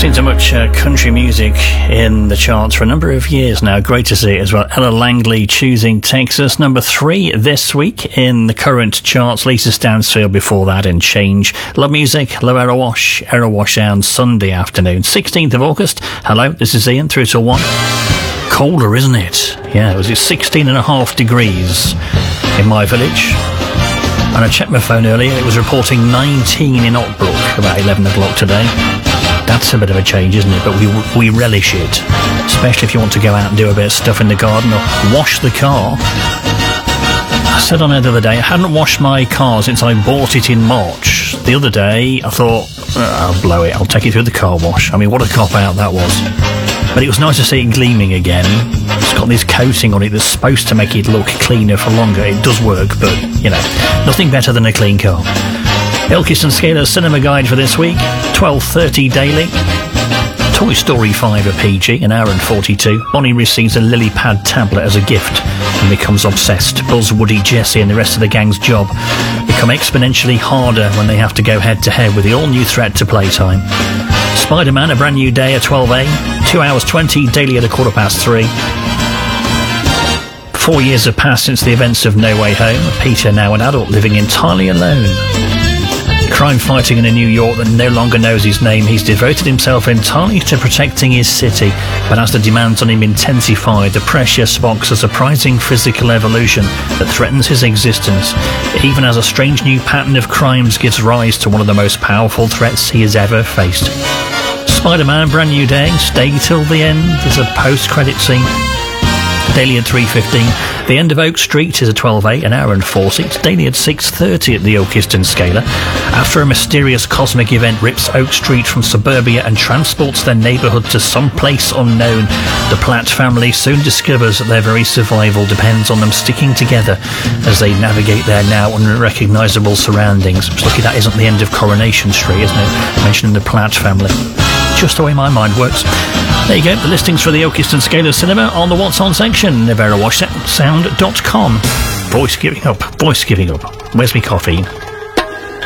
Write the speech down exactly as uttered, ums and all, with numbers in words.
Seen so much uh, country music in the charts for a number of years now. Great to see it as well. Ella Langley, Choosing Texas, number three this week in the current charts. Lisa Stansfield before that in Change. Love Music, Low Error Wash, Error Wash Sound, Sunday afternoon, sixteenth of August. Hello, this is Ian, through to one. Colder, isn't it? Yeah, it was sixteen and a half degrees in my village. And I checked my phone earlier, it was reporting nineteen in Ockbrook about eleven o'clock today. That's a bit of a change, isn't it? But we we relish it, especially if you want to go out and do a bit of stuff in the garden or wash the car. I said on air the other day, I hadn't washed my car since I bought it in March. The other day, I thought, oh, I'll blow it, I'll take it through the car wash. I mean, what a cop-out that was. But it was nice to see it gleaming again. It's got this coating on it that's supposed to make it look cleaner for longer. It does work, but, you know, nothing better than a clean car. Ilkeston Scaler Cinema Guide for this week, twelve thirty daily. Toy Story five a P G, an hour and forty-two. Bonnie receives a lily pad tablet as a gift and becomes obsessed. Buzz, Woody, Jessie and the rest of the gang's job become exponentially harder when they have to go head-to-head with the all-new threat to playtime. Spider-Man, A Brand New Day at twelve a, two hours twenty, daily at a quarter past three. Four years have passed since the events of No Way Home. Peter, now an adult, living entirely alone. Crime fighting in a New York that no longer knows his name, he's devoted himself entirely to protecting his city. But as the demands on him intensify, the pressure sparks a surprising physical evolution that threatens his existence, even as a strange new pattern of crimes gives rise to one of the most powerful threats he has ever faced. Spider-Man, Brand New Day, stay till the end. There's a post-credit scene. Daily at three fifteen. The End of Oak Street is at twelve a, an hour and forty. It's daily at six thirty at the Ilkeston Scaler. After a mysterious cosmic event rips Oak Street from suburbia and transports their neighbourhood to some place unknown, the Platt family soon discovers that their very survival depends on them sticking together as they navigate their now unrecognisable surroundings. Just lucky that isn't the end of Coronation Street, isn't it? Mentioning the Platt family. Just the way my mind works. There you go, the listings for the Ilkeston Scaler Cinema on the What's On section of error wash sound dot com. Voice giving up, voice giving up. Where's me caffeine?